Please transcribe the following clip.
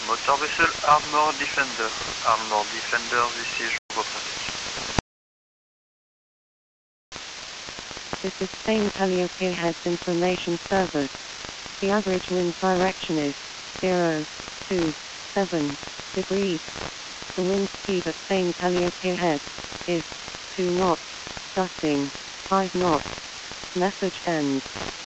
Motor vessel Armor Defender. Armor Defender, this is Jogo Traffic. This is Spain Calliope Heads Information Service. The average wind direction is 027 degrees. The wind speed at Spain Calliope Heads is 2 knots, gusting 5 knots. Message ends.